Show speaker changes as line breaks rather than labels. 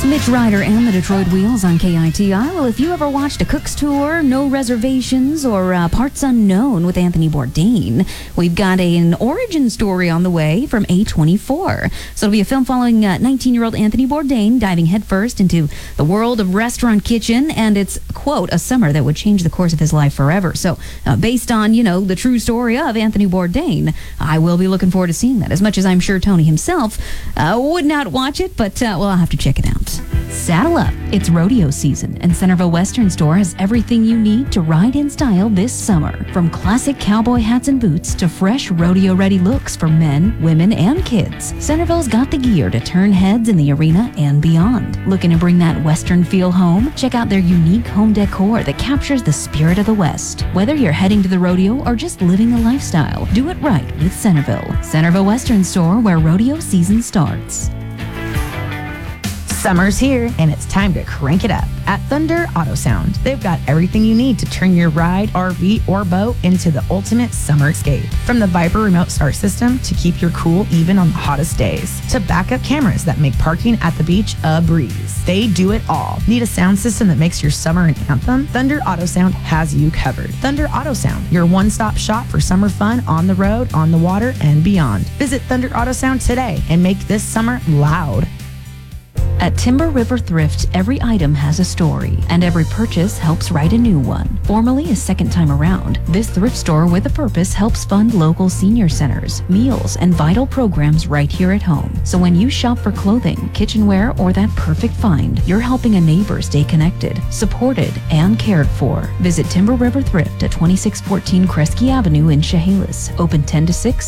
Mitch Ryder and the Detroit Wheels on KITI. Well, if you ever watched A Cook's Tour, No Reservations, or Parts Unknown with Anthony Bourdain, we've got an origin story on the way from A24. So it'll be a film following 19-year-old Anthony Bourdain diving headfirst into the world of restaurant kitchen, and it's, quote, a summer that would change the course of his life forever. So based on, the true story of Anthony Bourdain, I will be looking forward to seeing that, as much as I'm sure Tony himself would not watch it, but, I'll have to check it out. Saddle up. It's rodeo season, and Centerville Western Store has everything you need to ride in style this summer. From classic cowboy hats and boots to fresh rodeo-ready looks for men, women, and kids, Centerville's got the gear to turn heads in the arena and beyond. Looking to bring that Western feel home? Check out their unique home decor that captures the spirit of the West. Whether you're heading to the rodeo or just living the lifestyle, do it right with Centerville. Centerville Western Store, where rodeo season starts.
Summer's here, and it's time to crank it up. At Thunder Auto Sound, they've got everything you need to turn your ride, RV, or boat into the ultimate summer escape. From the Viper remote start system to keep your cool even on the hottest days, to backup cameras that make parking at the beach a breeze. They do it all. Need a sound system that makes your summer an anthem? Thunder Auto Sound has you covered. Thunder Auto Sound, your one-stop shop for summer fun on the road, on the water, and beyond. Visit Thunder Auto Sound today and make this summer loud.
At Timber River Thrift, every item has a story, and every purchase helps write a new one. Formerly a second time around, this thrift store with a purpose helps fund local senior centers, meals, and vital programs right here at home. So when you shop for clothing, kitchenware, or that perfect find, you're helping a neighbor stay connected, supported, and cared for. Visit Timber River Thrift at 2614 Kresge Avenue in Chehalis. Open 10 to 6,